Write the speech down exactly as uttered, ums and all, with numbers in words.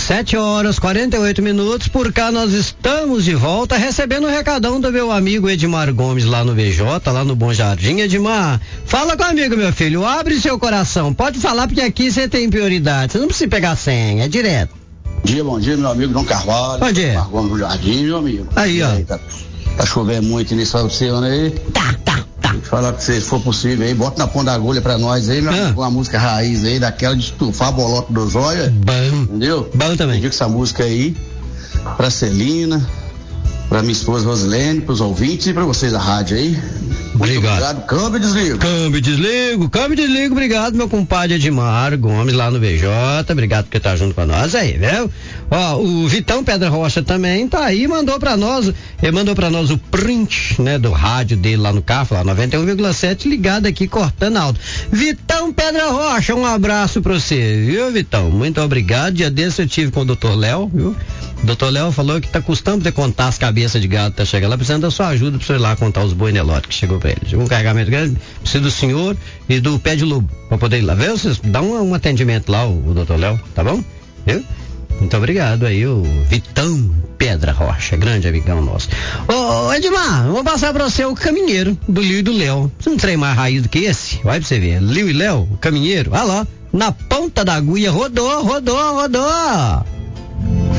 Sete horas, quarenta e oito minutos, por cá nós estamos de volta, recebendo o recadão do meu amigo Edmar Gomes lá no V J, lá no Bom Jardim. Edmar, fala comigo, meu filho, abre seu coração, pode falar porque aqui você tem prioridade, você não precisa pegar senha, é direto. Bom dia, bom dia, meu amigo João Carvalho. Bom dia. Edmar Gomes no Jardim, meu amigo. Aí, ó. Aí, tá, tá chovendo muito nesse final de semana aí. Tá, tá, tá. Falar que se for possível aí, bota na ponta da agulha pra nós aí, meu Ah. amigo, uma música raiz aí, daquela de estufar a bolota do zóio. Bom. Entendeu? Bom também. Dedico essa música aí pra Celina, pra minha esposa Rosilene, pros ouvintes e pra vocês da rádio aí. Muito Obrigado. obrigado. Câmbio e desligo. Câmbio e desligo, câmbio e desligo, obrigado, meu compadre Edmar Gomes lá no V J, obrigado por estar junto com nós aí, viu? Ó, o Vitão Pedra Rocha também tá aí, mandou pra nós, ele mandou pra nós o print, né, do rádio dele lá no carro, lá noventa e um vírgula sete, ligado aqui, cortando alto. Vitão Pedra Rocha, um abraço pra você, viu, Vitão? Muito obrigado, dia desse eu tive com o doutor Léo, viu? O doutor Léo falou que tá custando de contar as cabeças de gado, tá chegando lá, precisando da sua ajuda pra você ir lá contar os boi Nelore que chegou pra ele. Chegou um carregamento grande, precisa do senhor e do pé de lobo, pra poder ir lá, viu? Vocês dá um, um atendimento lá, o, o doutor Léo, tá bom? Viu? Muito obrigado aí, o Vitão Pedra Rocha, grande amigão nosso. Ô, ô Edmar, vou passar pra você o caminheiro do Lio e do Léo. Você não tem mais raiz do que esse? Vai pra você ver. Lio e Léo, o caminheiro, olha lá, na ponta da agulha, rodou, rodou, rodou.